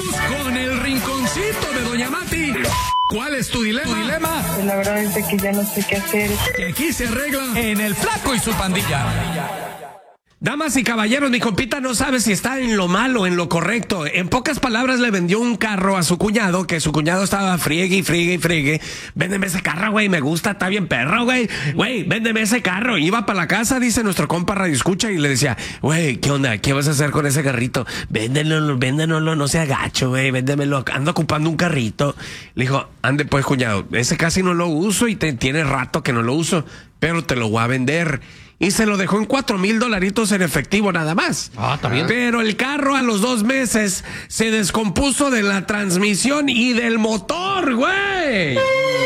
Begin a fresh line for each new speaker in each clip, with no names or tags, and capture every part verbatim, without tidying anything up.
con el rinconcito de Doña Mati. ¿Cuál es tu dilema? ¿Tu dilema?
Pues la verdad es que ya no sé qué hacer.
Que aquí se arregla en El Flaco y su pandilla. Damas y caballeros, mi compita no sabe si está en lo malo o en lo correcto. En pocas palabras, le vendió un carro a su cuñado, que su cuñado estaba friegue y friegue y friegue. Véndeme ese carro, güey, me gusta, está bien perro, güey. Güey, véndeme ese carro. Iba para la casa, dice nuestro compa Radio Escucha, y le decía, güey, ¿qué onda? ¿Qué vas a hacer con ese carrito? Véndelo, véndelo, no sea gacho, güey, véndemelo. Ando ocupando un carrito. Le dijo, ande pues, cuñado, ese casi no lo uso y te, tiene rato que no lo uso, pero te lo voy a vender. Y se lo dejó en cuatro mil dolaritos en efectivo nada más.
Ah, está bien.
Pero el carro a los dos meses se descompuso de la transmisión y del motor, güey.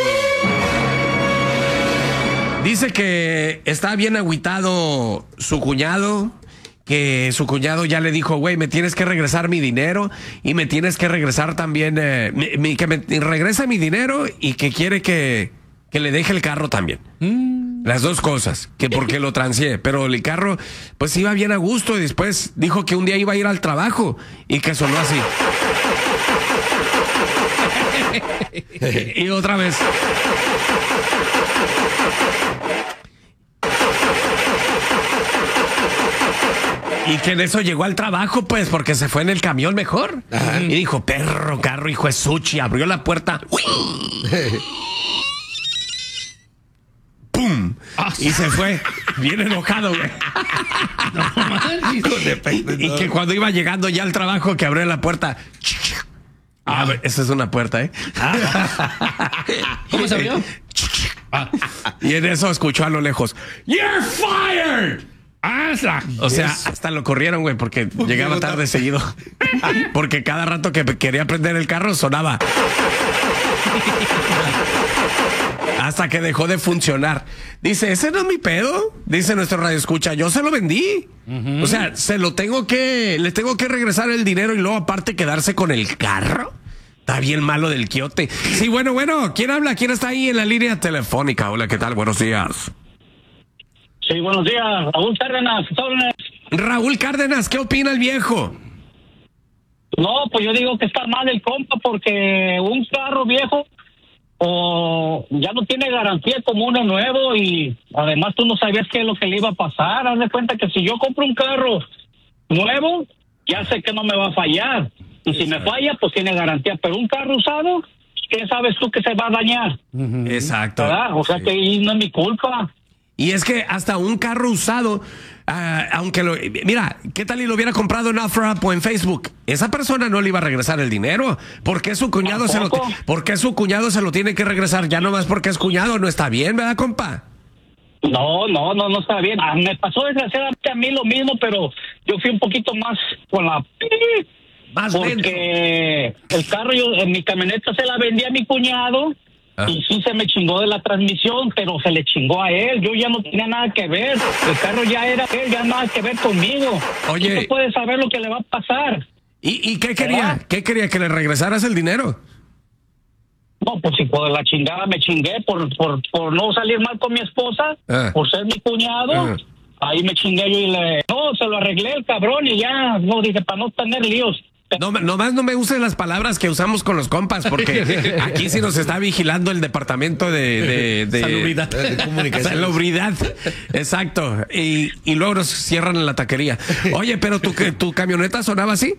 Dice que está bien agüitado su cuñado, que su cuñado ya le dijo, güey, me tienes que regresar mi dinero y me tienes que regresar también, eh, mi, mi, que me regrese mi dinero y que quiere que, que le deje el carro también. Mm. Las dos cosas, que porque lo transié, pero el carro pues iba bien a gusto y después dijo que un día iba a ir al trabajo y que sonó así. Y otra vez. Y que en eso llegó al trabajo, pues, porque se fue en el camión mejor. Ajá. Y dijo, perro, carro, hijo de Suchi, abrió la puerta. ¡Uy! ¡Pum! Ah, y se fue, bien enojado, güey. No, man, hijo de pecho, y que cuando iba llegando ya al trabajo, que abrió la puerta. Ah, ah, esa es una puerta, ¿eh? Ah.
¿Cómo se abrió?
Ah. Y en eso escuchó a lo lejos, ¡You're fired! ¡Hasta! O sea, hasta lo corrieron, güey, porque llegaba tarde seguido. Porque cada rato que quería prender el carro sonaba. Hasta que dejó de funcionar. Dice, ese no es mi pedo. Dice nuestro radio escucha, yo se lo vendí. Uh-huh. O sea, se lo tengo que, le tengo que regresar el dinero y luego aparte quedarse con el carro. Está bien malo del quiote. Sí, bueno, bueno. ¿Quién habla? ¿Quién está ahí en la línea telefónica? Hola, ¿qué tal? Buenos días.
Sí, buenos días. Raúl Cárdenas.
Raúl Cárdenas, ¿qué opina el viejo?
No, pues yo digo que está mal el compa porque un carro viejo o ya no tiene garantía como uno nuevo y además tú no sabías qué es lo que le iba a pasar. Haz de cuenta que si yo compro un carro nuevo, ya sé que no me va a fallar. Y si me falla, pues tiene garantía. Pero un carro usado, ¿qué sabes tú que se va a dañar?
Uh-huh. Exacto.
¿Verdad? O sea sí. Que no es mi culpa.
Y es que hasta un carro usado, uh, aunque lo... Mira, ¿qué tal y lo hubiera comprado en OfferUp o en Facebook? Esa persona no le iba a regresar el dinero. ¿Por qué su cuñado se lo, ¿por qué su cuñado se lo tiene que regresar? Ya nomás porque es cuñado. No está bien, ¿verdad, compa?
No, no, no, no está bien. Ah, me pasó desgraciadamente a mí lo mismo, pero yo fui un poquito más con la...
Más
porque dentro. El carro, yo, en mi camioneta se la vendí a mi cuñado. Ah. Y sí se me chingó de la transmisión, pero se le chingó a él. Yo ya no tenía nada que ver. El carro ya era él, ya nada que ver conmigo.
Oye,
tú puedes saber lo que le va a pasar.
¿Y, y qué quería? ¿Verdad? ¿Qué quería? ¿Que le regresaras el dinero?
No, pues si por la chingada me chingué por por, por no salir mal con mi esposa, ah. por ser mi cuñado. Ah. Ahí me chingué yo y le... No, se lo arreglé el cabrón y ya, no, dije, para no tener líos.
No, nomás no me uses las palabras que usamos con los compas, porque aquí sí nos está vigilando el departamento de... de, de
salubridad. De
comunicación. Salubridad, exacto. Y, y luego nos cierran en la taquería. Oye, pero tu, tu camioneta sonaba así.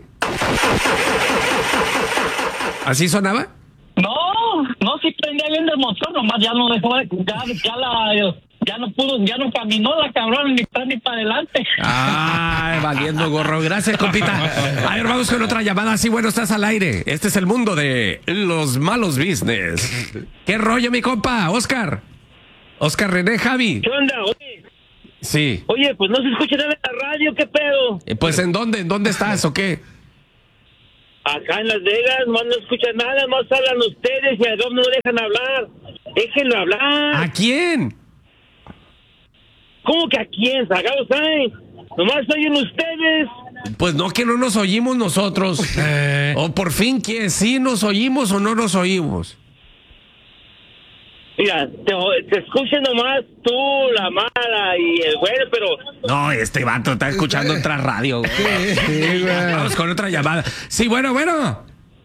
¿Así sonaba?
No, no, sí prendía bien del motor, nomás ya no dejó, ya, ya la... Ya no pudo, ya no caminó la cabrón ni para ni para adelante.
Ay, valiendo gorro. Gracias, compita. A ver, vamos con otra llamada. Sí, bueno, estás al aire. Este es el mundo de los malos business. ¿Qué rollo, mi compa? Oscar. Oscar René, Javi.
¿Qué onda? Oye.
Sí.
Oye, pues no se escucha nada en la radio, ¿qué pedo?
Eh, pues, ¿en dónde? ¿En dónde estás o qué?
Acá en Las Vegas, más no escucha nada, más hablan ustedes y a dos no dejan hablar. Déjenlo hablar.
¿A quién?
¿Cómo que a quién? Sagados hay. Nomás oyen ustedes.
Pues no, que no nos oímos nosotros. Eh. O por fin que sí nos oímos o no nos oímos.
Mira, te, te escuchan nomás tú, la mala y el bueno, pero...
No, este vato está escuchando otra radio. Sí, sí, Vamos con otra llamada. Sí, bueno, bueno.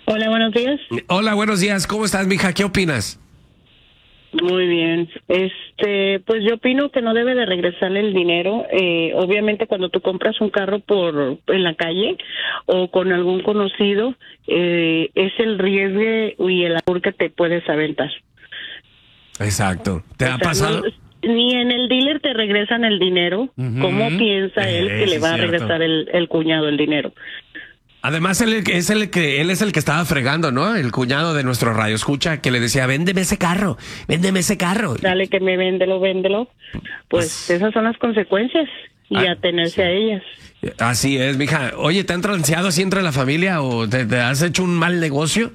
Hola, buenos días.
Hola, buenos días. ¿Cómo estás, mija? ¿Qué opinas?
Muy bien. Este, pues yo opino que no debe de regresarle el dinero. Eh, obviamente cuando tú compras un carro por en la calle o con algún conocido, eh, es el riesgo y el apuro que te puedes aventar.
Exacto. ¿Te
O
ha
sea,
pasado?
no- ni en el dealer te regresan el dinero. ¿Cómo piensa él
Eh,
que le
sí,
va a
cierto.
regresar el, el cuñado el dinero?
Además, él es el que él es el que estaba fregando, ¿no? El cuñado de nuestro radio escucha que le decía, véndeme ese carro, véndeme ese carro.
Dale que me véndelo, véndelo. Pues,
Pues-
esas son las consecuencias y
Ah,
atenerse a ellas.
Así es, mija. Oye, ¿te han transeado así entre la familia o te, te has hecho un mal negocio?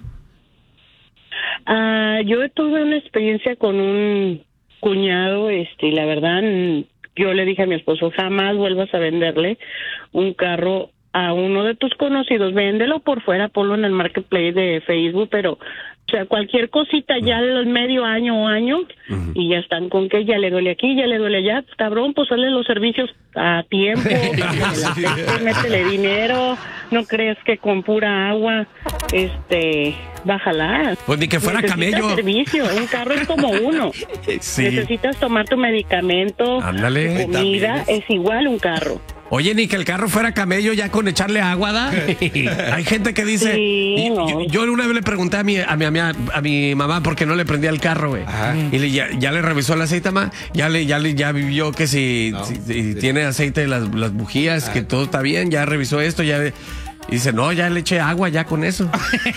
Ah, yo tuve una experiencia con un cuñado, este, y la verdad, mm, yo le dije a mi esposo, jamás vuelvas a venderle un carro a uno de tus conocidos, véndelo por fuera, ponlo en el marketplace de Facebook, pero, o sea, cualquier cosita ya al medio año o año, y ya están con que ya le duele aquí, ya le duele allá, cabrón, pues hazle los servicios a tiempo, métele, métele dinero, no crees que con pura agua, este, va a jalar.
Pues ni que fuera
Necesitas
camello.
servicio, un carro es como uno.
Sí.
Necesitas tomar tu medicamento,
Ándale.
tu comida, es igual un carro.
Oye, ni que el carro fuera camello ya con echarle agua, ¿da? Hay gente que dice...
Sí,
y-
no.
yo, yo una vez le pregunté a mi, a mi, a mi, a mi mamá por qué no le prendía el carro, güey. Y le, ya, ya le revisó el aceite, ma. Ya le, ya le, ya vio que si,
No,
si-
sí,
si
sí.
tiene aceite las, las bujías, que todo está bien, ya revisó esto, ya... Y dice, no, ya le eché agua ya con eso.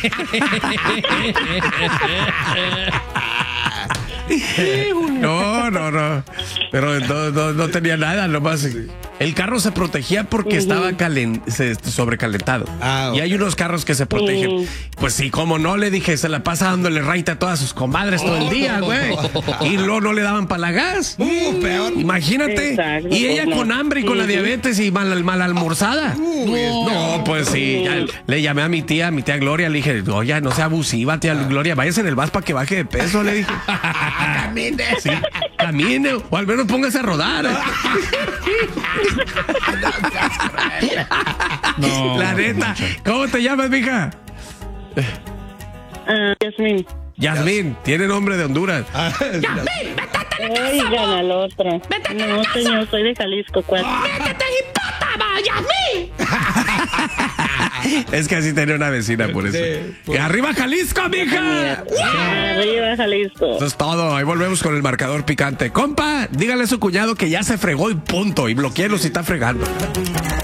No, no, no. Pero no, no, no tenía nada, nomás. El carro se protegía porque estaba calen- se- sobrecalentado.
Ah, ok.
Y hay unos carros que se protegen.
Sí.
Pues sí, como no, le dije, se la pasa dándole raite a todas sus comadres todo el día, güey. Y luego no le daban para la gas.
Uh, peor.
Imagínate.
Exacto,
Y ella
pues no.
con hambre y con la
Ujú.
diabetes y mal, mal almorzada. No, pues sí. Ya le llamé a mi tía, a mi tía Gloria, le dije, oye, no sea abusiva, tía Gloria, váyase en el bus para que baje de peso, le dije.
Camine.
Sí, camine, o al menos póngase a rodar.
No,
La neta. ¿Cómo te llamas, mija?
Ah, Yasmín.
Yasmín, tiene nombre de Honduras.
Ah,
Oigan al otro. No, señor, soy de Jalisco, cuatro.
Es que así tenía una vecina, por eso.
Sí,
¡Y arriba Jalisco, mija!
Arriba, Jalisco.
Eso es todo. Ahí volvemos con el marcador picante. Compa, dígale a su cuñado que ya se fregó y punto. Y bloqueelo si está fregando.